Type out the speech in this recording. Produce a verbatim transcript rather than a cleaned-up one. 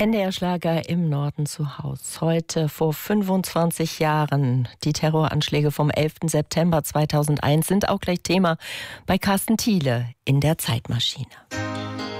N D R-Schlager im Norden zu Haus. Heute vor fünfundzwanzig Jahren. Die Terroranschläge vom elften September zweitausendeins sind auch gleich Thema bei Carsten Thiele in der Zeitmaschine.